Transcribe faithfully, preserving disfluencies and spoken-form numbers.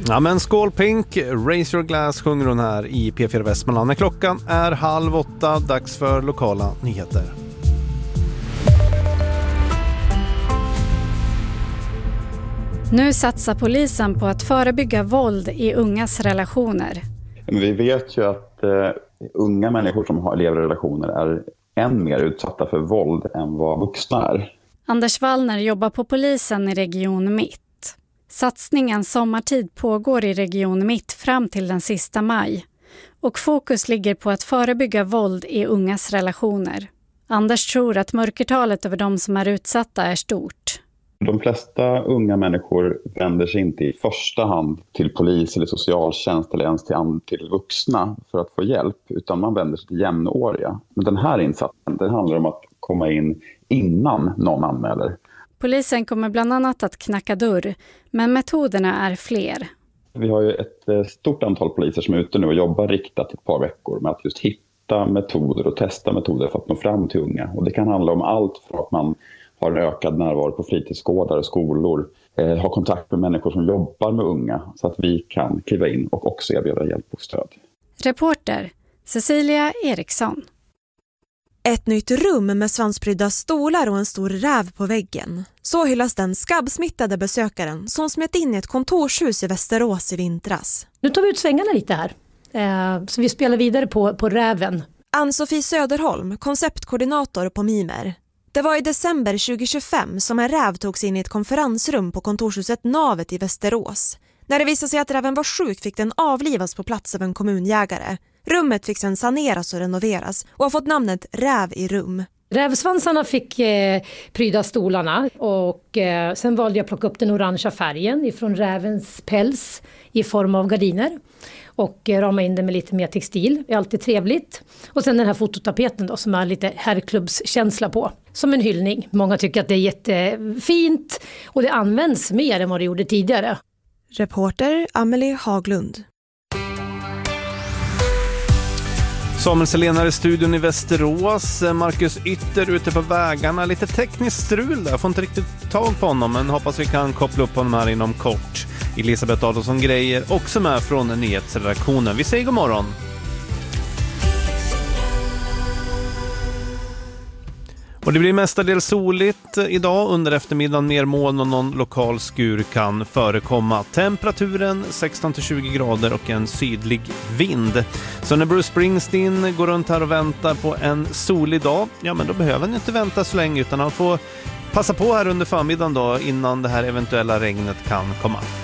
Ja men skål Pink, Raise Your Glass sjunger hon här i P fyra Västmanland. När klockan är halv åtta, dags för lokala nyheter. Nu satsar polisen på att förebygga våld i ungas relationer. Vi vet ju att eh, unga människor som har lever i relationer är än mer utsatta för våld än vad vuxna är. Anders Wallner jobbar på polisen i Region Mitt. Satsningen Sommartid pågår i Region Mitt fram till den sista maj. Och fokus ligger på att förebygga våld i ungas relationer. Anders tror att mörkertalet över de som är utsatta är stort. De flesta unga människor vänder sig inte i första hand till polis eller socialtjänst eller ens till, till vuxna för att få hjälp, utan man vänder sig till jämnåriga. Men den här insatsen, den handlar om att komma in innan någon anmäler. Polisen kommer bland annat att knacka dörr, men metoderna är fler. Vi har ju ett stort antal poliser som är ute nu och jobbar riktat ett par veckor med att just hitta metoder och testa metoder för att nå fram till unga. Och det kan handla om allt från att man har en ökad närvaro på fritidsgårdar och skolor, eh, har kontakt med människor som jobbar med unga så att vi kan kliva in och också erbjuda hjälp och stöd. Reporter Cecilia Eriksson. Ett nytt rum med svansprydda stolar och en stor räv på väggen. Så hyllas den skabbsmittade besökaren som smet in i ett kontorshus i Västerås i vintras. Nu tar vi ut svängarna lite här, eh, så vi spelar vidare på, på räven. Ann-Sofie Söderholm, konceptkoordinator på Mimer. Det var i december tjugo tjugofem som en räv togs in i ett konferensrum på kontorshuset Navet i Västerås. När det visade sig att räven var sjuk fick den avlivas på plats av en kommunjägare. Rummet fick sedan saneras och renoveras och har fått namnet Räv i rum. Rävsvansarna fick eh, pryda stolarna och eh, sen valde jag att plocka upp den orangea färgen ifrån rävens päls i form av gardiner. Och eh, rama in den med lite mer textil, det är alltid trevligt. Och sen den här fototapeten då som är lite herrklubbskänsla på. Som en hyllning. Många tycker att det är jättefint och det används mer än vad det gjorde tidigare. Reporter Amelie Haglund. Samuel Selena i studion i Västerås. Marcus Ytter ute på vägarna. Lite tekniskt strul där. Får inte riktigt tag på honom, men hoppas vi kan koppla upp honom här inom kort. Elisabeth Adolfsson Grejer också med från nyhetsredaktionen. Vi säger god morgon. Och det blir mestadels soligt idag. Under eftermiddagen mer moln och någon lokal skur kan förekomma. Temperaturen sexton till tjugo grader och en sydlig vind. Så när Bruce Springsteen går runt här och väntar på en solig dag, ja men då behöver han inte vänta så länge utan han får passa på här under förmiddagen då innan det här eventuella regnet kan komma.